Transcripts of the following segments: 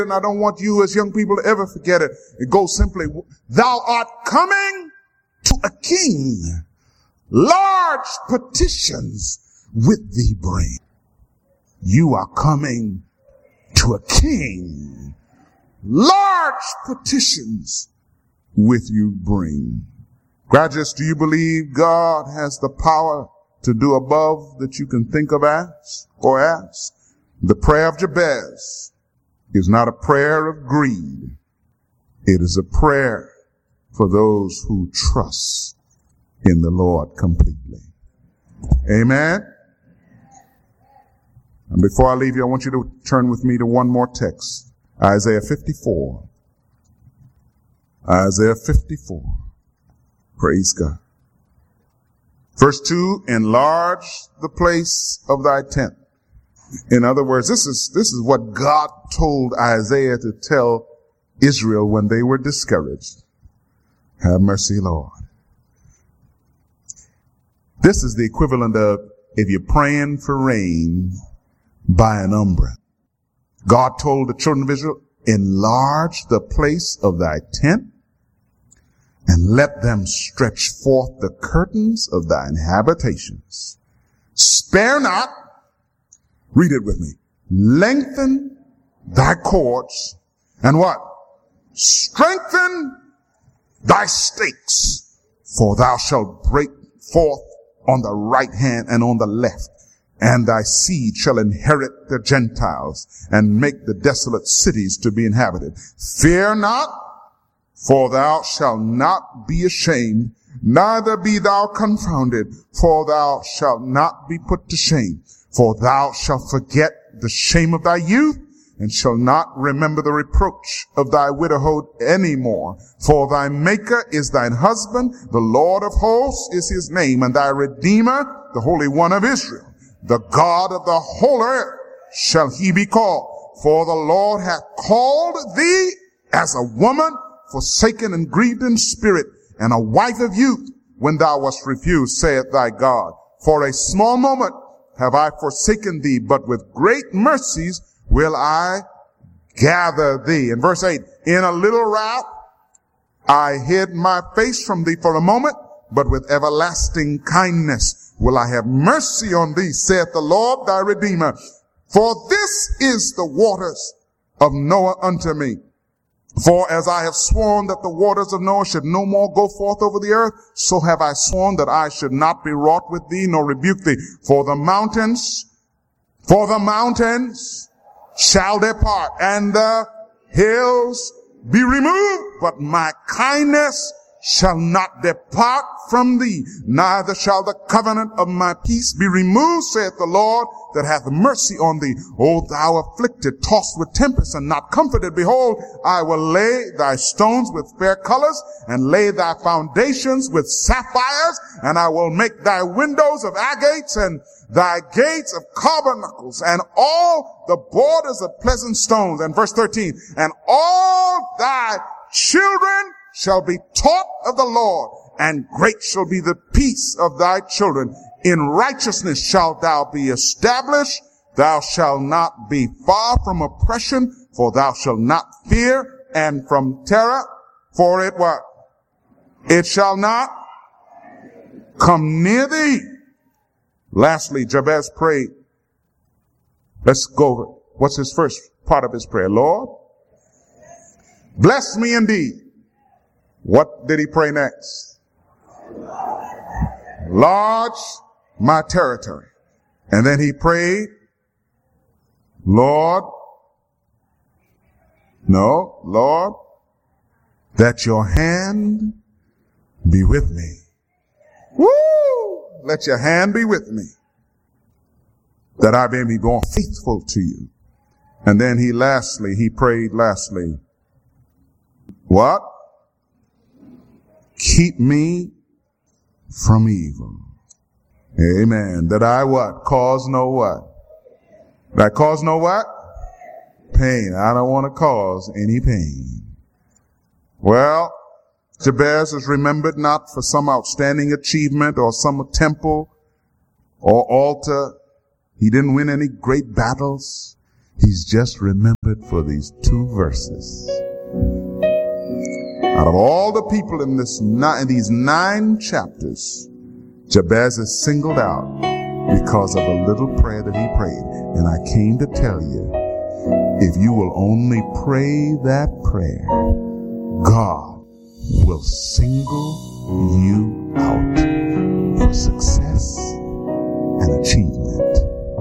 and I don't want you as young people to ever forget it. It goes simply, thou art coming to a king. Large petitions with thee bring. You are coming to a king. Large petitions with you bring. Graduates, do you believe God has the power to do above that you can think of ask? The prayer of Jabez is not a prayer of greed. It is a prayer for those who trust in the Lord completely. Amen. And before I leave you, I want you to turn with me to one more text. Isaiah 54. Isaiah 54. Praise God. Verse 2, enlarge the place of thy tent. In other words, this is what God told Isaiah to tell Israel when they were discouraged. Have mercy, Lord. This is the equivalent of if you're praying for rain, buy an umbrella. God told the children of Israel, enlarge the place of thy tent and let them stretch forth the curtains of thine habitations. Spare not, read it with me, lengthen thy cords and what? Strengthen thy stakes, for thou shalt break forth on the right hand and on the left, and thy seed shall inherit the Gentiles and make the desolate cities to be inhabited. Fear not, for thou shalt not be ashamed, neither be thou confounded, for thou shalt not be put to shame. For thou shalt forget the shame of thy youth, and shall not remember the reproach of thy widowhood any more. For thy Maker is thine husband, the Lord of hosts is his name, and thy Redeemer, the Holy One of Israel. The God of the whole earth shall he be called. For the Lord hath called thee as a woman forsaken and grieved in spirit, and a wife of youth, when thou wast refused, saith thy God. For a small moment have I forsaken thee, but with great mercies will I gather thee. In verse 8, in a little wrath I hid my face from thee for a moment, but with everlasting kindness will I have mercy on thee, saith the Lord thy Redeemer. For this is the waters of Noah unto me. For as I have sworn that the waters of Noah should no more go forth over the earth, so have I sworn that I should not be wroth with thee, nor rebuke thee. For the mountains shall depart, and the hills be removed, but my kindness shall not depart from thee, neither shall the covenant of my peace be removed, saith the Lord that hath mercy on thee. O thou afflicted, tossed with tempest, and not comforted, behold, I will lay thy stones with fair colors, and lay thy foundations with sapphires, and I will make thy windows of agates, and thy gates of carbuncles, and all the borders of pleasant stones. And verse 13, and all thy children shall be taught of the Lord, and great shall be the peace of thy children. In righteousness shalt thou be established. Thou shalt not be far from oppression, for thou shalt not fear, and from terror, for it what? It shall not come near thee. Lastly, Jabez prayed. Let's go over it. What's his first part of his prayer? Lord, bless me indeed. What did he pray next? Enlarge my territory. And then he prayed, Lord, that your hand be with me. Woo! Let your hand be with me, that I may be more faithful to you. And then he prayed lastly, what? Keep me from evil. Amen. That I what? Cause no what? That I cause no what? Pain. I don't want to cause any pain. Well, Jabez is remembered not for some outstanding achievement or some temple or altar. He didn't win any great battles. He's just remembered for these 2 verses. Out of all the people in these 9 chapters, Jabez is singled out because of a little prayer that he prayed. And I came to tell you, if you will only pray that prayer, God will single you out for success and achievement.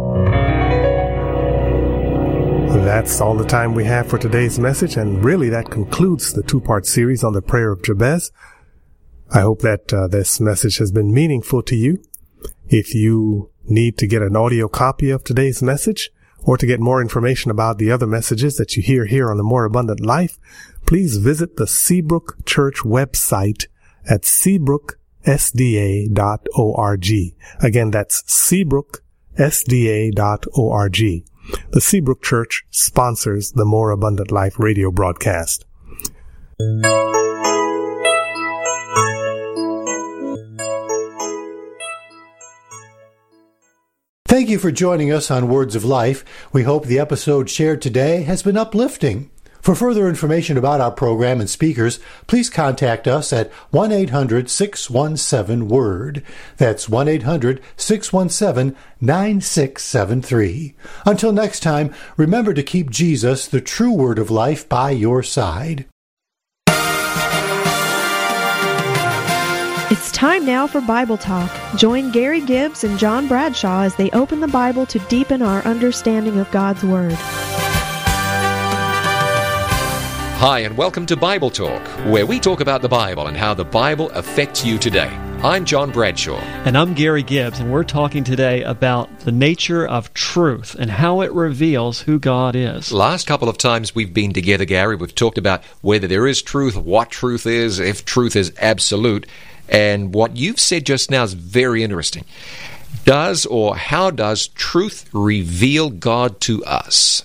That's all the time we have for today's message, and really that concludes the 2-part series on the prayer of Jabez. I hope that this message has been meaningful to you. If you need to get an audio copy of today's message, or to get more information about the other messages that you hear here on The More Abundant Life, please visit the Seabrook Church website at seabrook.sda.org. Again, that's seabrook.sda.org. The Seabrook Church sponsors the More Abundant Life radio broadcast. Thank you for joining us on Words of Life. We hope the episode shared today has been uplifting. For further information about our program and speakers, please contact us at 1-800-617-WORD. That's 1-800-617-9673. Until next time, remember to keep Jesus, the true Word of Life, by your side. It's time now for Bible Talk. Join Gary Gibbs and John Bradshaw as they open the Bible to deepen our understanding of God's Word. Hi, and welcome to Bible Talk, where we talk about the Bible and how the Bible affects you today. I'm John Bradshaw. And I'm Gary Gibbs, and we're talking today about the nature of truth and how it reveals who God is. Last couple of times we've been together, Gary, we've talked about whether there is truth, what truth is, if truth is absolute. And what you've said just now is very interesting. How does truth reveal God to us?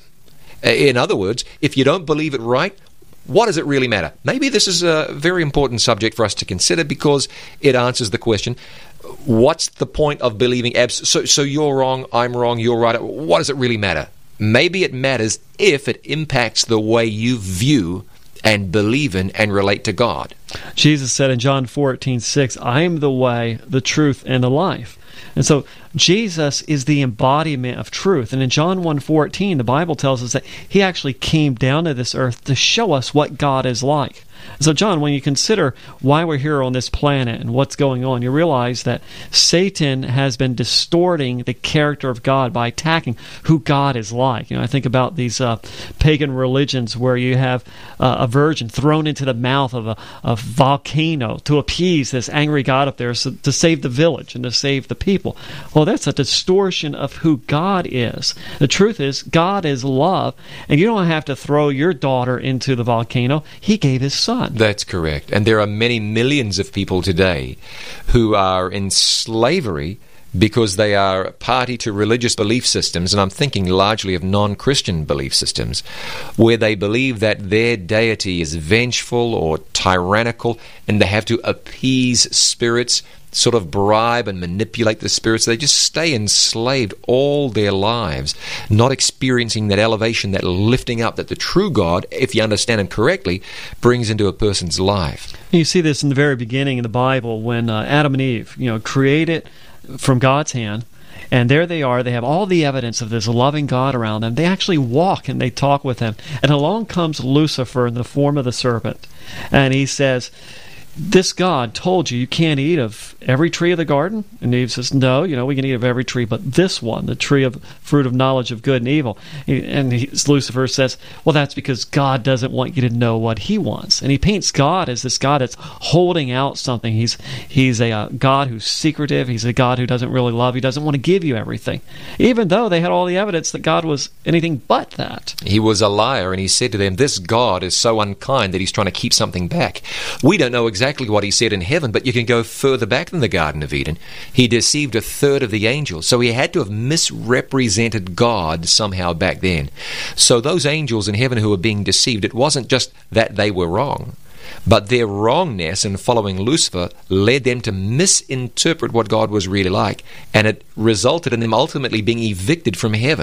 In other words, if you don't believe it right, what does it really matter? Maybe this is a very important subject for us to consider because it answers the question, what's the point of believing so you're wrong, I'm wrong, you're right. What does it really matter? Maybe it matters if it impacts the way you view and believe in and relate to God. Jesus said in John 14:6, I am the way, the truth, and the life. And so Jesus is the embodiment of truth. And in John 1:14, the Bible tells us that He actually came down to this earth to show us what God is like. So John, when you consider why we're here on this planet and what's going on, you realize that Satan has been distorting the character of God by attacking who God is like. I think about these pagan religions where you have a virgin thrown into the mouth of a volcano to appease this angry God up there, to save the village and to save the people. Well, that's a distortion of who God is. The truth is, God is love, and you don't have to throw your daughter into the volcano. He gave His Son. That's correct. And there are many millions of people today who are in slavery because they are party to religious belief systems, and I'm thinking largely of non-Christian belief systems, where they believe that their deity is vengeful or tyrannical, and they have to appease spirits, sort of bribe and manipulate the spirits. They just stay enslaved all their lives, not experiencing that elevation, that lifting up that the true God, if you understand Him correctly, brings into a person's life. You see this in the very beginning in the Bible when Adam and Eve, created from God's hand, and there they are. They have all the evidence of this loving God around them. They actually walk and they talk with Him. And along comes Lucifer in the form of the serpent, and he says, this God told you can't eat of every tree of the garden? And Eve says, no, we can eat of every tree, but this one, the tree of fruit of knowledge of good and evil. And Lucifer says, well, that's because God doesn't want you to know what He wants. And he paints God as this God that's holding out something. He's a God who's secretive. He's a God who doesn't really love. He doesn't want to give you everything, even though they had all the evidence that God was anything but that. He was a liar, and he said to them, this God is so unkind that He's trying to keep something back. We don't know exactly what He said in heaven, but you can go further back than the Garden of Eden. He deceived a third of the angels, so He had to have misrepresented God somehow back then. So those angels in heaven who were being deceived, it wasn't just that they were wrong, but their wrongness in following Lucifer led them to misinterpret what God was really like, and it resulted in them ultimately being evicted from heaven.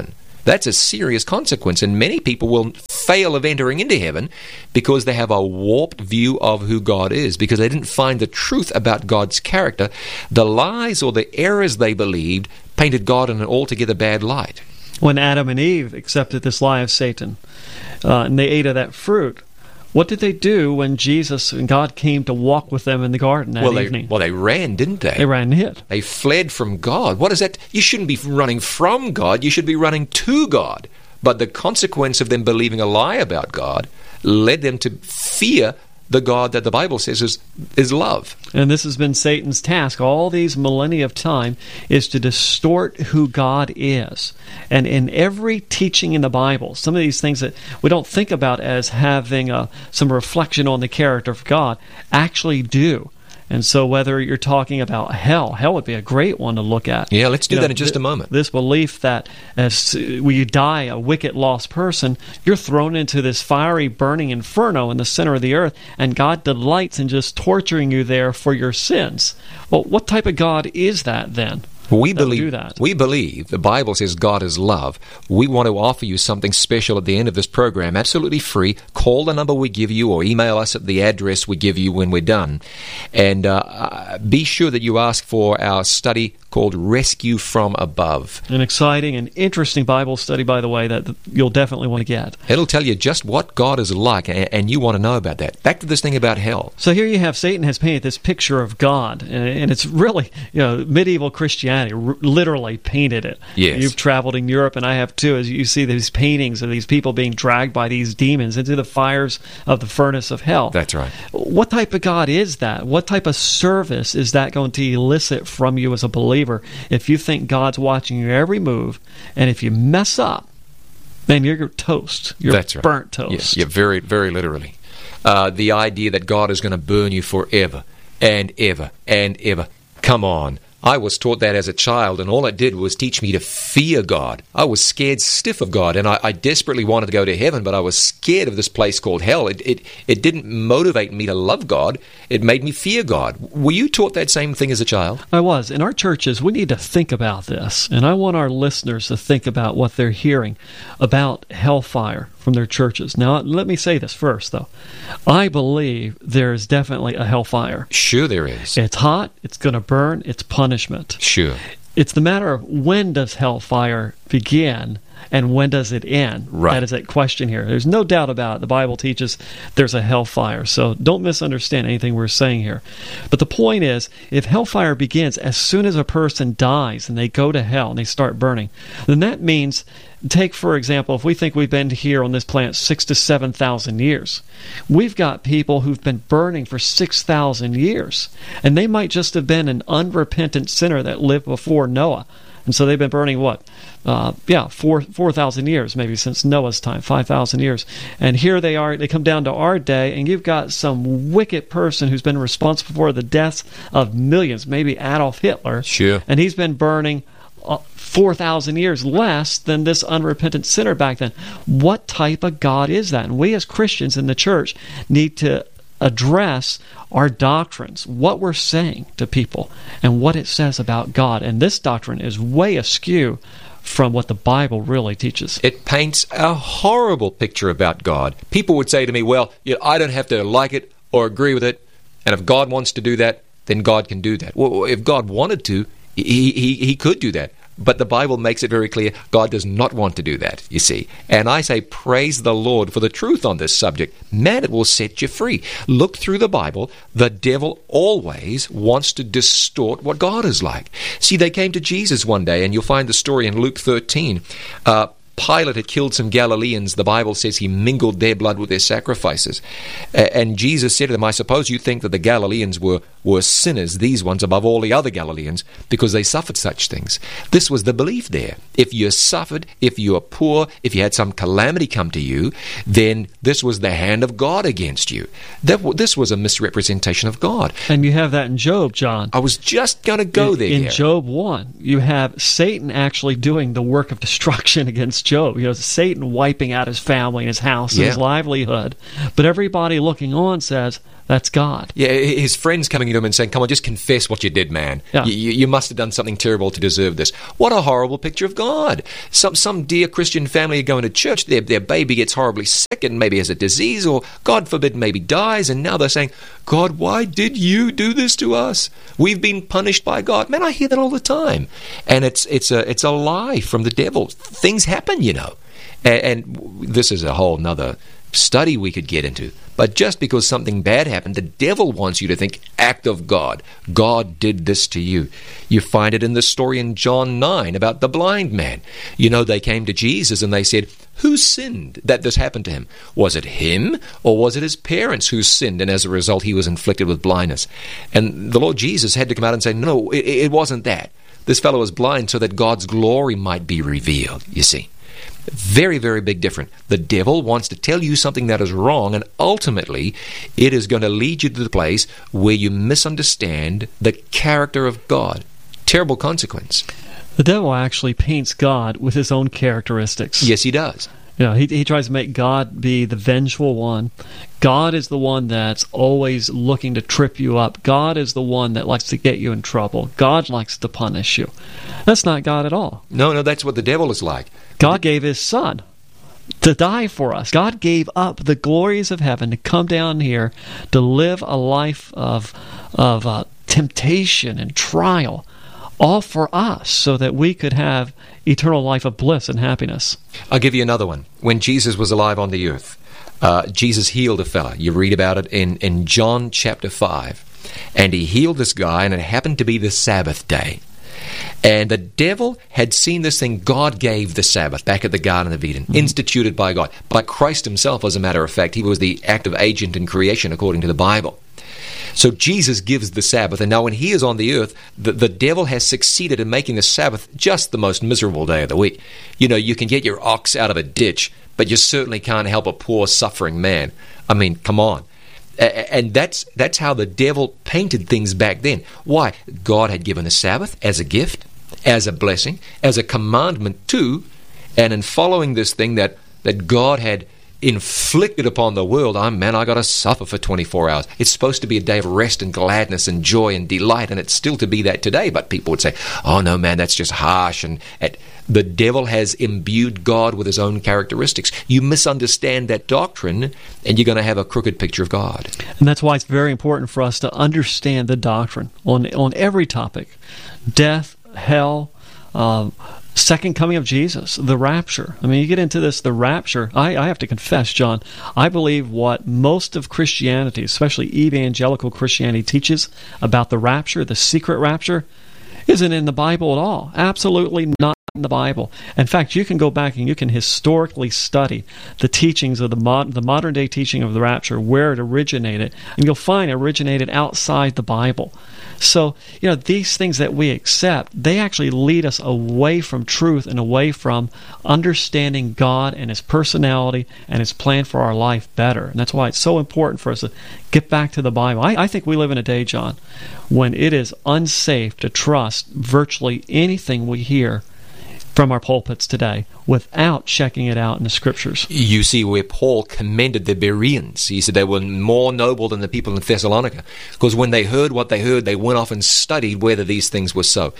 That's a serious consequence, and many people will fail of entering into heaven because they have a warped view of who God is, because they didn't find the truth about God's character. The lies or the errors they believed painted God in an altogether bad light. When Adam and Eve accepted this lie of Satan, and they ate of that fruit, what did they do when Jesus and God came to walk with them in the garden that evening? They ran, didn't they? They ran and hid. They fled from God. What is that? You shouldn't be running from God. You should be running to God. But the consequence of them believing a lie about God led them to fear the God that the Bible says is love. And this has been Satan's task all these millennia of time, is to distort who God is. And in every teaching in the Bible, some of these things that we don't think about as having some reflection on the character of God actually do. And so whether you're talking about hell would be a great one to look at. Yeah, let's do that in just a moment. This belief that as you die a wicked, lost person, you're thrown into this fiery, burning inferno in the center of the earth, and God delights in just torturing you there for your sins. Well, what type of God is that then? We believe the Bible says God is love. We want to offer you something special at the end of this program, absolutely free. Call the number we give you or email us at the address we give you when we're done. And be sure that you ask for our study called Rescue from Above. An exciting and interesting Bible study, by the way, that you'll definitely want to get. It'll tell you just what God is like, and you want to know about that. Back to this thing about hell. So here you have Satan has painted this picture of God, and it's really, medieval Christianity literally painted it. Yes. You've traveled in Europe, and I have too, as you see these paintings of these people being dragged by these demons into the fires of the furnace of hell. That's right. What type of God is that? What type of service is that going to elicit from you as a believer if you think God's watching your every move, and if you mess up, then you're toast. You're That's right. Burnt toast. Yeah, very, very literally. The idea that God is going to burn you forever and ever and ever. Come on. I was taught that as a child, and all it did was teach me to fear God. I was scared stiff of God, and I desperately wanted to go to heaven, but I was scared of this place called hell. It didn't motivate me to love God. It made me fear God. Were you taught that same thing as a child? I was. In our churches, we need to think about this, and I want our listeners to think about what they're hearing about hellfire from their churches. Now, let me say this first, though. I believe there is definitely a hellfire. Sure there is. It's hot, it's going to burn, it's punishment. Sure. It's the matter of when does hellfire begin and when does it end? Right. That is that question here. There's no doubt about it. The Bible teaches there's a hellfire, so don't misunderstand anything we're saying here. But the point is, if hellfire begins as soon as a person dies and they go to hell and they start burning, then that means, take, for example, if we think we've been here on this planet 6,000 to 7,000 years, we've got people who've been burning for 6,000 years, and they might just have been an unrepentant sinner that lived before Noah. And so they've been burning 4,000 years, maybe since Noah's time, 5,000 years. And here they are, they come down to our day, and you've got some wicked person who's been responsible for the deaths of millions, maybe Adolf Hitler. Sure. And he's been burning 4,000 years less than this unrepentant sinner back then. What type of God is that? And we as Christians in the church need to address our doctrines, what we're saying to people, and what it says about God. And this doctrine is way askew from what the Bible really teaches. It paints a horrible picture about God. People would say to me, well, I don't have to like it or agree with it, and if God wants to do that, then God can do that. Well, if God wanted to, he could do that. But the Bible makes it very clear God does not want to do that, you see. And I say praise the Lord for the truth on this subject. Man, it will set you free. Look through the Bible. The devil always wants to distort what God is like. See, they came to Jesus one day, and you'll find the story in Luke 13. Pilate had killed some Galileans. The Bible says he mingled their blood with their sacrifices. And Jesus said to them, I suppose you think that the Galileans were sinners, these ones above all the other Galileans, because they suffered such things. This was the belief there. If you suffered, if you were poor, if you had some calamity come to you, then this was the hand of God against you. This was a misrepresentation of God. And you have that in Job, John. I was just going to go there. In Job 1, you have Satan actually doing the work of destruction against Job. Satan wiping out his family and his house and his livelihood. But everybody looking on says, that's God. Yeah, his friends coming to him and saying, come on, just confess what you did, man. Yeah. You must have done something terrible to deserve this. What a horrible picture of God. Some dear Christian family are going to church, their baby gets horribly sick and maybe has a disease, or God forbid maybe dies, and now they're saying, God, why did you do this to us? We've been punished by God. Man, I hear that all the time. And it's a lie from the devil. Things happen, you know. And this is a whole nother study we could get into. But just because something bad happened, the devil wants you to think, act of God. God did this to you. You find it in the story in John 9 about the blind man. You know, they came to Jesus and they said, who sinned that this happened to him? Was it him, or was it his parents who sinned, and as a result he was inflicted with blindness? And the Lord Jesus had to come out and say, no, it wasn't that. This fellow was blind so that God's glory might be revealed, you see. Very, very big difference. The devil wants to tell you something that is wrong, and ultimately it is going to lead you to the place where you misunderstand the character of God. Terrible consequence. The devil actually paints God with his own characteristics. Yes, he does. You know, he tries to make God be the vengeful one. God is the one that's always looking to trip you up. God is the one that likes to get you in trouble. God likes to punish you. That's not God at all. No, that's what the devil is like. God gave his son to die for us. God gave up the glories of heaven to come down here to live a life of temptation and trial, all for us, so that we could have eternal life of bliss and happiness. I'll give you another one. When Jesus was alive on the earth, Jesus healed a fella. You read about it in John chapter 5. And he healed this guy, and it happened to be the Sabbath day. And the devil had seen this thing. God gave the Sabbath back at the Garden of Eden, instituted by God, by Christ himself, as a matter of fact. He was the active agent in creation, according to the Bible. So Jesus gives the Sabbath, and now when he is on the earth, the devil has succeeded in making the Sabbath just the most miserable day of the week. You know, you can get your ox out of a ditch, but you certainly can't help a poor suffering man. I mean, come on. And that's how the devil painted things back then. Why? God had given the Sabbath as a gift, as a blessing, as a commandment too, and in following this thing that God had inflicted upon the world, I got to suffer for 24 hours. It's supposed to be a day of rest and gladness and joy and delight, and it's still to be that today. But people would say, oh no, man, that's just harsh. And the devil has imbued God with his own characteristics. You misunderstand that doctrine, and you're going to have a crooked picture of God. And that's why it's very important for us to understand the doctrine on every topic. Death, hell, second coming of Jesus, the rapture. I mean, you get into this, the rapture. I have to confess, John, I believe what most of Christianity, especially evangelical Christianity, teaches about the rapture, the secret rapture, isn't in the Bible at all. Absolutely not in the Bible. In fact, you can go back and you can historically study the teachings of the modern day teaching of the rapture, where it originated, and you'll find it originated outside the Bible. So, you know, these things that we accept, they actually lead us away from truth and away from understanding God and his personality and his plan for our life better. And that's why it's so important for us to get back to the Bible. I think we live in a day, John, when it is unsafe to trust virtually anything we hear from our pulpits today without checking it out in the Scriptures. You see where Paul commended the Bereans. He said they were more noble than the people in Thessalonica, because when they heard what they heard, they went off and studied whether these things were so.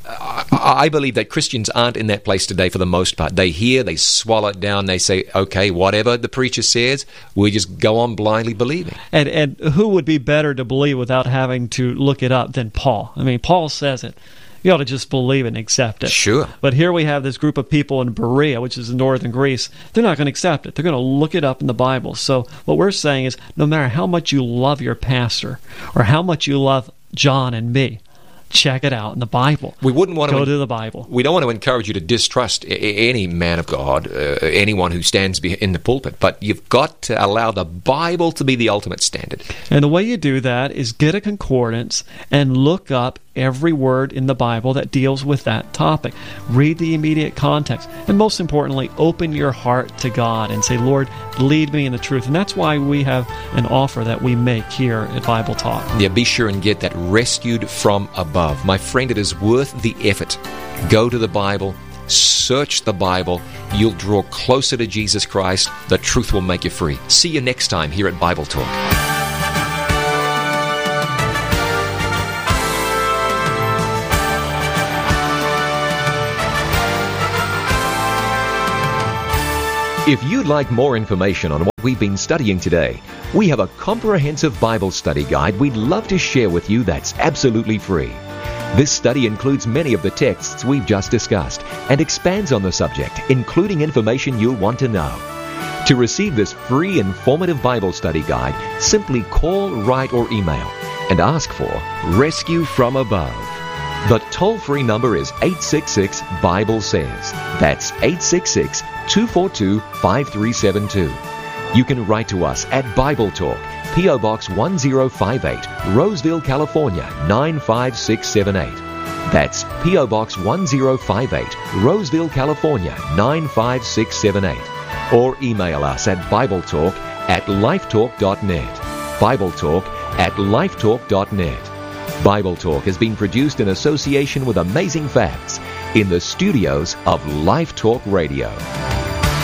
I believe that Christians aren't in that place today for the most part. They hear, they swallow it down, they say, okay, whatever the preacher says, we just go on blindly believing. And who would be better to believe without having to look it up than Paul? I mean, Paul says it. You ought to just believe it and accept it. Sure. But here we have this group of people in Berea, which is in northern Greece. They're not going to accept it. They're going to look it up in the Bible. So what we're saying is, no matter how much you love your pastor or how much you love John and me, check it out in the Bible. We wouldn't want to go to the Bible. We don't want to encourage you to distrust any man of God, anyone who stands in the pulpit, but you've got to allow the Bible to be the ultimate standard. And the way you do that is get a concordance and look up every word in the Bible that deals with that topic. Read the immediate context. And most importantly, open your heart to God and say, Lord, lead me in the truth. And that's why we have an offer that we make here at Bible Talk. Yeah, be sure and get that rescued from above. My friend, it is worth the effort. Go to the Bible, search the Bible. You'll draw closer to Jesus Christ. The truth will make you free. See you next time here at Bible Talk. If you'd like more information on what we've been studying today, we have a comprehensive Bible study guide we'd love to share with you that's absolutely free. This study includes many of the texts we've just discussed and expands on the subject, including information you'll want to know. To receive this free, informative Bible study guide, simply call, write, or email and ask for Rescue from Above. The toll-free number is 866-BIBLE-SAYS. That's 866-242-5372. You can write to us at Bible Talk, P.O. Box 1058, Roseville, California, 95678. That's P.O. Box 1058, Roseville, California, 95678. Or email us at BibleTalk@lifetalk.net. BibleTalk@lifetalk.net. Bible Talk has been produced in association with Amazing Facts in the studios of Life Talk Radio.